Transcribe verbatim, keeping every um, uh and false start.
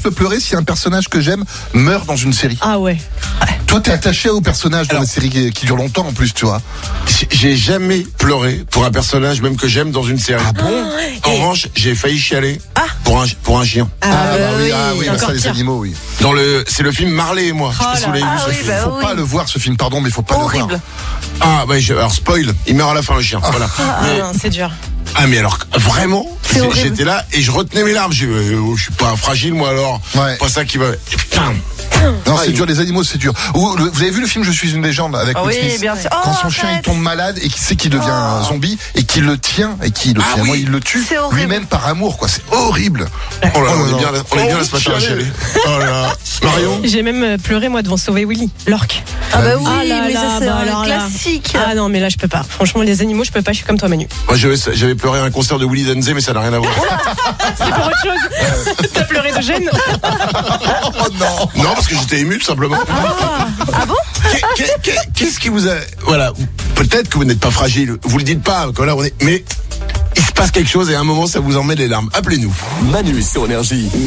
peux pleurer si un personnage que j'aime meurt dans une série. Ah ouais. Toi, t'es attaché au personnage dans Alors, la série qui, qui dure longtemps en plus, tu vois. J'ai jamais pleuré pour un personnage même que j'aime dans une série. Ah bon? En revanche, j'ai failli chialer Ah. pour un pour un chien. Ah, Ah, bah oui, oui, ah oui, bah encore ça, les pire. animaux, oui. Dans le, c'est le film Marley et moi. Je sais pas si vous l'avez vu, Ah ce oui, film. bah Faut oui. pas le voir ce film, pardon, mais faut pas Horrible. le voir. Ah ouais, je- alors spoil, il meurt à la fin le chien. Voilà. Ah Mais- non, c'est dur. ah mais alors vraiment, C'est horrible. j'étais là et je retenais mes larmes. Je, euh, je suis pas fragile moi alors. Ouais. Pas ça qui va. Et putain. Non, Ah, c'est il- dur, les animaux, c'est dur. Ou, le- vous avez vu le film Je suis une légende avec Ah Will oui, Smith? bien sûr. Quand Oh, son chien il arrête. tombe malade et qui sait qu'il devient un zombie et qu'il le tient et qu'il le Ah finalement oui. il le tue C'est horrible. lui-même par amour, quoi. C'est horrible. Oh là, Oh on là est là. bien là, on est bien là ce matin à chialer. Oh là. Marion. J'ai même euh, pleuré moi devant Sauver Willy, l'orque. Ah bah oui, Ah là mais là, ça c'est bah un alors là. classique. Ah non, mais là je peux pas. Franchement, les animaux, je peux pas. Je suis comme toi, Manu. Moi j'avais j'avais pleuré à un concert de Willy Denzé mais ça n'a rien à voir. C'est pour autre chose. T'as pleuré de gêne. Oh non. Non parce que j'étais ému tout simplement. Ah bon? Qu'est- qu'est- qu'est- Qu'est-ce qui vous a voilà, peut-être que vous n'êtes pas fragile, vous le dites pas quand là on est mais il se passe quelque chose et à un moment ça vous en met les larmes. Appelez-nous. Manu sur Énergie.